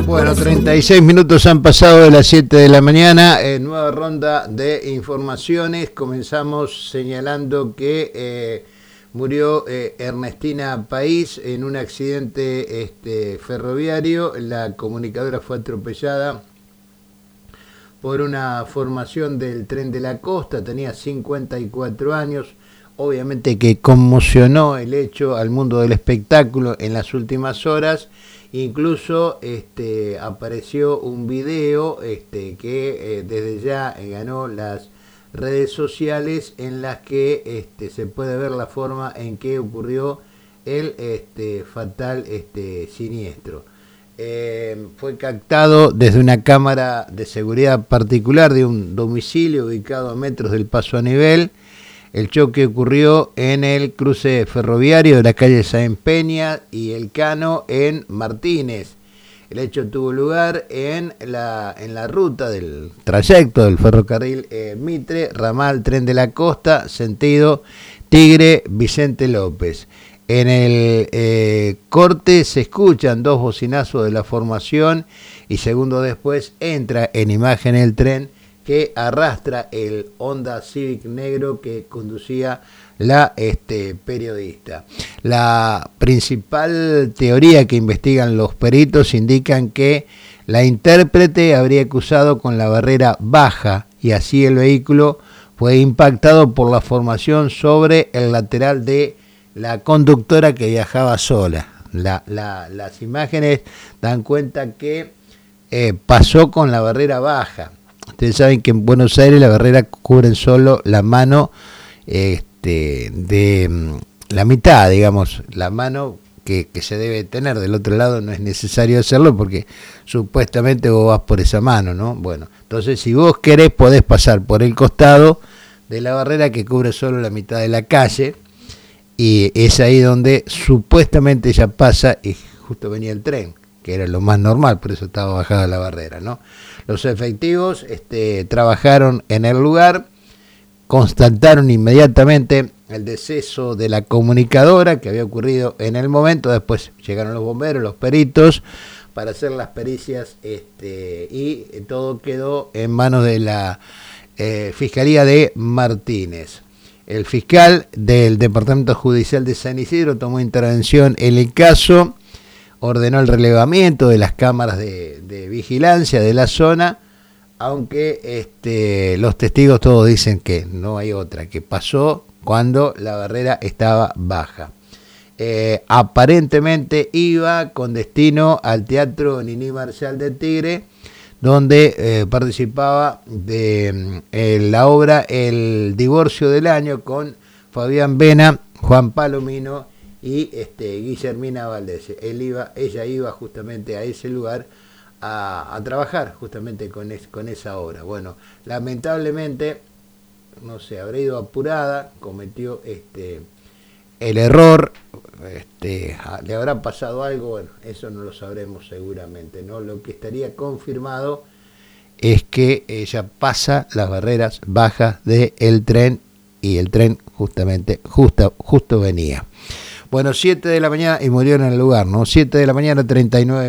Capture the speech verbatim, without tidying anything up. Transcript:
Bueno, treinta y seis minutos han pasado de las siete de la mañana, eh, nueva ronda de informaciones. Comenzamos señalando que eh, murió eh, Ernestina País en un accidente este, ferroviario. La comunicadora fue atropellada por una formación del Tren de la Costa, tenía cincuenta y cuatro años. Obviamente que conmocionó el hecho al mundo del espectáculo en las últimas horas. Incluso este, apareció un video este, que eh, desde ya eh, ganó las redes sociales, en las que este, se puede ver la forma en que ocurrió el este, fatal este, siniestro. Eh, fue captado desde una cámara de seguridad particular de un domicilio ubicado a metros del paso a nivel. El choque ocurrió en el cruce ferroviario de la calle Sáenz Peña y Elcano en Martínez. El hecho tuvo lugar en la, en la ruta del trayecto del ferrocarril eh, Mitre, ramal Tren de la Costa, sentido Tigre Vicente López. En el eh, corte se escuchan dos bocinazos de la formación y segundos después entra en imagen el tren que arrastra el Honda Civic negro que conducía la este, periodista. La principal teoría que investigan los peritos indican que la intérprete habría cruzado con la barrera baja y así el vehículo fue impactado por la formación sobre el lateral de la conductora que viajaba sola. La, la, las imágenes dan cuenta que eh, pasó con la barrera baja. Ustedes saben que en Buenos Aires la barrera cubre solo la mano este, de la mitad, digamos, la mano que, que se debe tener. Del otro lado no es necesario hacerlo porque supuestamente vos vas por esa mano, ¿no? Bueno, entonces si vos querés podés pasar por el costado de la barrera que cubre solo la mitad de la calle y es ahí donde supuestamente ya pasa y justo venía el tren, que era lo más normal, por eso estaba bajada la barrera, ¿no? Los efectivos este, trabajaron en el lugar, constataron inmediatamente el deceso de la comunicadora que había ocurrido en el momento. Después llegaron los bomberos, los peritos, para hacer las pericias este, y todo quedó en manos de la eh, Fiscalía de Martínez. El fiscal del Departamento Judicial de San Isidro tomó intervención en el caso, ordenó el relevamiento de las cámaras de, de vigilancia de la zona, aunque este, los testigos todos dicen que no hay otra, que pasó cuando la barrera estaba baja. Eh, aparentemente iba con destino al Teatro Niní Marcial de Tigre, donde eh, participaba de eh, la obra El Divorcio del Año con Fabián Vena, Juan Palomino y este, Guillermina Valdés. Él iba, ella iba justamente a ese lugar a, a trabajar justamente con, es, con esa obra. Bueno, lamentablemente, no sé, habrá ido apurada, cometió este, el error, este, le habrá pasado algo, bueno, eso no lo sabremos seguramente, ¿no? Lo que estaría confirmado es que ella pasa las barreras bajas del tren y el tren justamente justo, justo venía. Bueno, siete de la mañana y murió en el lugar, ¿no? siete de la mañana, treinta y nueve